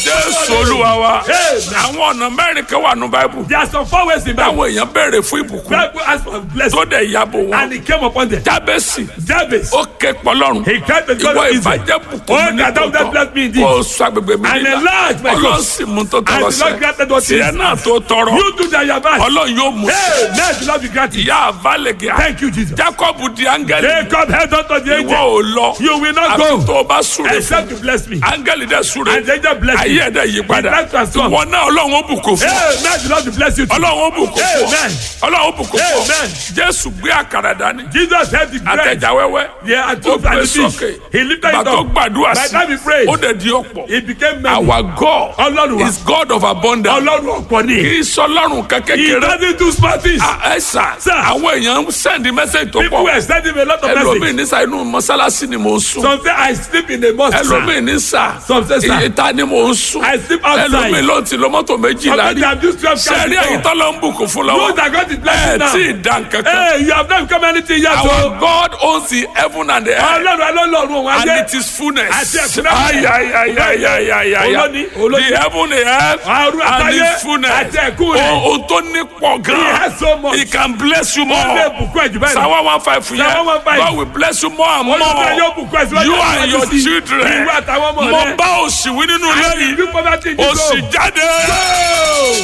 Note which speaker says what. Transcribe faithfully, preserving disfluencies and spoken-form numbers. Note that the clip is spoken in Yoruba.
Speaker 1: Jésù Olúwa wa. Àwọn ọ̀nà mẹ́rin kan wà nínú Bible.
Speaker 2: There are some four ways in Bible.
Speaker 1: Táwọn èèyàn béèrè fún ìbùkún.
Speaker 2: Bible asked for blessing.
Speaker 1: Tó dẹ̀ yabo wọn.
Speaker 2: And he came upon them.
Speaker 1: Jábẹ́sì.
Speaker 2: Jabez.
Speaker 1: Ó ké pọlọ́run.
Speaker 2: He cried to God
Speaker 1: Ìwọ
Speaker 2: of Israel.
Speaker 1: ìbàjẹ́ bùkún mi
Speaker 2: Oh,
Speaker 1: ní
Speaker 2: that thou
Speaker 1: tòótọ́.
Speaker 2: bless me indeed.
Speaker 1: Kó o sọ agbègbè mi
Speaker 2: And
Speaker 1: nílá.
Speaker 2: enlarge my
Speaker 1: Ọlọ́run
Speaker 2: coast.
Speaker 1: sì mú tó
Speaker 2: And
Speaker 1: tọrọ
Speaker 2: the Lord granted
Speaker 1: sẹ́.
Speaker 2: what he
Speaker 1: Tiẹ̀ náà tó tọrọ.
Speaker 2: You do that, your man.
Speaker 1: Ọlọ́run yóò mú
Speaker 2: Hey,
Speaker 1: sí.
Speaker 2: let the Lord be granted.
Speaker 1: Ìyá àbálẹ̀gẹ̀.
Speaker 2: Thank you, Jesus.
Speaker 1: Jacob di áńgẹ́lì.
Speaker 2: Jacob held on to the
Speaker 1: Ìwọ
Speaker 2: angel.
Speaker 1: ò lọ.
Speaker 2: You will not
Speaker 1: Àfi tó
Speaker 2: go
Speaker 1: o bá súre fún.
Speaker 2: except to bless me.
Speaker 1: Áńgẹ́lì dẹ̀ súre.
Speaker 2: And the angel bless
Speaker 1: Ayé
Speaker 2: me.
Speaker 1: ẹ̀ dẹ̀ yí padà.
Speaker 2: His life transformed.
Speaker 1: Ìwọ náà Ọlọ́run ó bùkún fún.
Speaker 2: Hey, let the Lord bless you too.
Speaker 1: Ọlọ́run ó bùkún fún.
Speaker 2: Amen.
Speaker 1: Ọlọ́run ó bùkún fún.
Speaker 2: Amen.
Speaker 1: Jésù gbé àkàrà dání.
Speaker 2: Jesus held the bread.
Speaker 1: Àtẹ̀jà wẹ́wẹ́.
Speaker 2: Yeah, and
Speaker 1: Ó
Speaker 2: took
Speaker 1: gbé
Speaker 2: and the fish.
Speaker 1: sókè.
Speaker 2: He lifted it
Speaker 1: Bàtó
Speaker 2: up.
Speaker 1: gbàdúrà
Speaker 2: By
Speaker 1: sí.
Speaker 2: the time he prayed,
Speaker 1: Ó dẹ̀ di ọ̀pọ̀.
Speaker 2: it became many.
Speaker 1: Our God
Speaker 2: Ọlọ́run wa.
Speaker 1: is God of abundance.
Speaker 2: Ọlọ́run ọ̀pọ̀ ni.
Speaker 1: Kì í sọ Ọlọ́run
Speaker 2: He
Speaker 1: kékeré.
Speaker 2: doesn't do small things.
Speaker 1: Ẹ sà,
Speaker 2: Sir.
Speaker 1: àwọn èèyàn ń send message tó
Speaker 2: People
Speaker 1: pọ̀.
Speaker 2: were sending me a lot of
Speaker 1: Ẹlòmíì
Speaker 2: messages.
Speaker 1: ní sà inú mọ́sálásí ni mò ń sùn.
Speaker 2: Some say I sleep in the mosque.
Speaker 1: Ẹlòmíì ní sà
Speaker 2: Some say, sir.
Speaker 1: ìta ni mò ń sùn.
Speaker 2: I sleep outside.
Speaker 1: Ẹlòmíì ló ti lo mọ́tò méjìlá
Speaker 2: Some
Speaker 1: rí.
Speaker 2: say I'm just twelve cars
Speaker 1: Sẹ́rí
Speaker 2: before.
Speaker 1: ẹ̀yìn tọ́lọ́ ń bùkún fún lọ́wọ́.
Speaker 2: Those that got the blessing
Speaker 1: Ẹ
Speaker 2: now.
Speaker 1: tí ì dán kankan.
Speaker 2: Hey, you have not become anything yet.
Speaker 1: Our
Speaker 2: So.
Speaker 1: God owns the heaven and the earth.
Speaker 2: Ọlọ́run Ọlọ́run òun
Speaker 1: And
Speaker 2: ayé.
Speaker 1: it is fullness.
Speaker 2: Àti ẹ̀kúnrẹ́rẹ́.
Speaker 1: Ay, ay, ay, ay, ay, ay, ay.
Speaker 2: Olóní, olóní.
Speaker 1: The heaven, the earth,
Speaker 2: Àrùn
Speaker 1: and
Speaker 2: àtayé.
Speaker 1: its fullness.
Speaker 2: Àti ẹ̀kún rẹ̀.
Speaker 1: Ohun tó ní pọ̀
Speaker 2: He
Speaker 1: gan.
Speaker 2: has so much.
Speaker 1: He can bless you more.
Speaker 2: Ó lè bùkún ẹ̀jú báyìí.
Speaker 1: Psalm one fifteen fún yẹn.
Speaker 2: Psalm one fifteen.
Speaker 1: God will bless you more and more.
Speaker 2: Olùdarí yóò bùkún ẹ̀jú báyìí.
Speaker 1: You and your children.
Speaker 2: Ìwé àtàwọn ọmọ
Speaker 1: Mo
Speaker 2: rẹ̀.
Speaker 1: bá òṣì wí nínú
Speaker 2: And
Speaker 1: lẹ́yìn.
Speaker 2: you poverty in this
Speaker 1: Òṣì
Speaker 2: home.
Speaker 1: jáde.
Speaker 2: Go!